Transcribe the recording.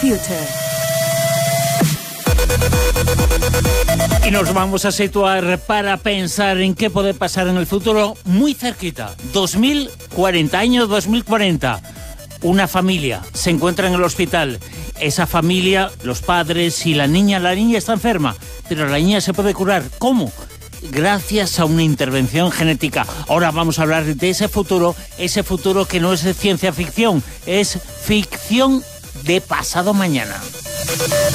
Future. Y nos vamos a situar para pensar en qué puede pasar en el futuro muy cerquita. 2040, año 2040. Una familia se encuentra en el hospital. Esa familia, los padres y la niña está enferma, pero la niña se puede curar. ¿Cómo? Gracias a una intervención genética. Ahora vamos a hablar de ese futuro que no es de ciencia ficción, es ficción de pasado mañana.